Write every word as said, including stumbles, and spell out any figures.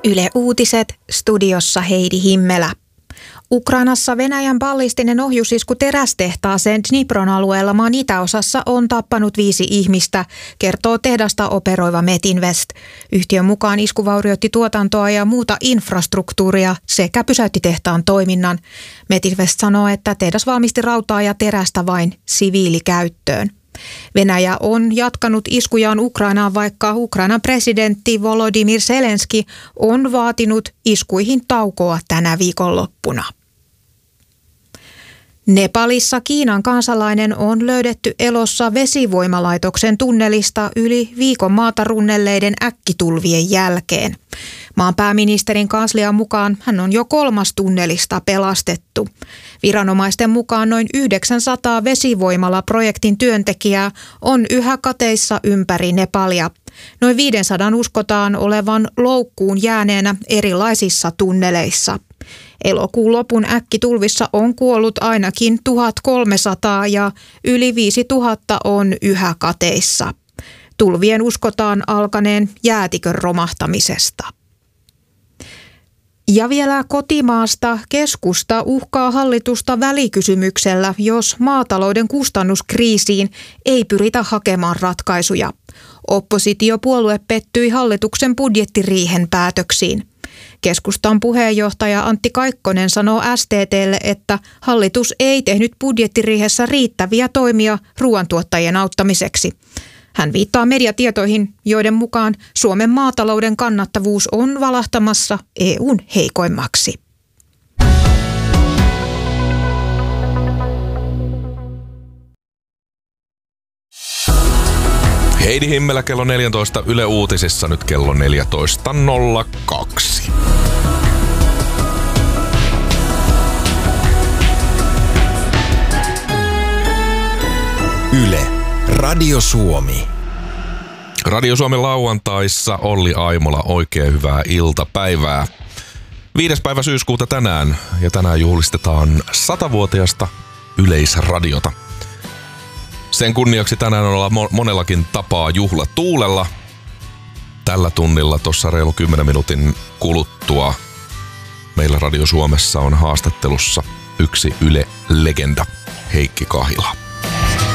Yle Uutiset, studiossa Heidi Himmelä. Ukrainassa Venäjän ballistinen ohjusisku terästehtaaseen Dnipron alueella maan itäosassa on tappanut viisi ihmistä, kertoo tehdasta operoiva Metinvest. Yhtiön mukaan isku vaurioitti tuotantoa ja muuta infrastruktuuria sekä pysäytti tehtaan toiminnan. Metinvest sanoo, että tehdas valmisti rautaa ja terästä vain siviilikäyttöön. Venäjä on jatkanut iskujaan Ukrainaan, vaikka Ukrainan presidentti Volodymyr Zelenski on vaatinut iskuihin taukoa tänä viikonloppuna. Nepalissa Kiinan kansalainen on löydetty elossa vesivoimalaitoksen tunnelista yli viikon maata runnelleiden äkkitulvien jälkeen. Maan pääministerin kanslian mukaan hän on jo kolmas tunnelista pelastettu. Viranomaisten mukaan noin yhdeksänsataa vesivoimala-projektin työntekijää on yhä kateissa ympäri Nepalia. Noin viisisataa uskotaan olevan loukkuun jääneenä erilaisissa tunneleissa. Elokuun lopun äkkitulvissa on kuollut ainakin tuhatkolmesataa ja yli viisituhatta on yhä kateissa. Tulvien uskotaan alkaneen jäätikön romahtamisesta. Ja vielä kotimaasta. Keskusta uhkaa hallitusta välikysymyksellä, jos maatalouden kustannuskriisiin ei pyritä hakemaan ratkaisuja. Oppositiopuolue pettyi hallituksen budjettiriihen päätöksiin. Keskustan puheenjohtaja Antti Kaikkonen sanoo S T T:lle, että hallitus ei tehnyt budjettiriihessä riittäviä toimia ruoantuottajien auttamiseksi. Hän viittaa mediatietoihin, joiden mukaan Suomen maatalouden kannattavuus on valahtamassa E U:n heikoimmaksi. Heidi Himmelä kello neljätoista Yle Uutisissa, nyt kello neljätoista nolla kaksi. Yle, Radio Suomi. Radio Suomen lauantaissa Olli Aimola, oikein hyvää iltapäivää. Viides päivä syyskuuta tänään, ja tänään juhlistetaan satavuotiasta Yleisradiota. Sen kunniaksi tänään ollaan monellakin tapaa juhlatuulella. Tällä tunnilla tuossa reilu kymmenen minuutin kuluttua meillä Radio Suomessa on haastattelussa yksi Yle-legenda, Heikki Kahila.